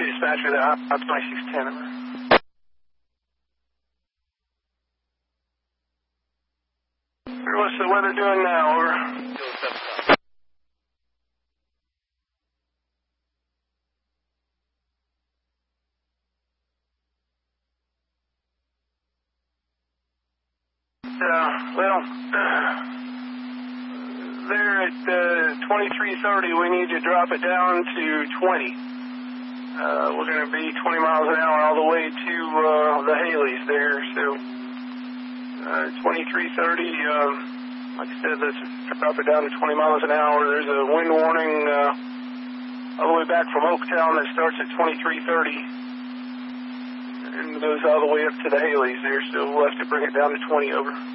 dispatcher, the Op 2610. Over. What's the weather doing now? Over. Well, there at 2330, we need to drop it down to 20. We're going to be 20 miles an hour all the way to the Haleys there. So 2330, like I said, let's drop it down to 20 miles an hour. There's a wind warning all the way back from Oaktown that starts at 2330 and goes all the way up to the Haleys there. So we'll have to bring it down to 20 over.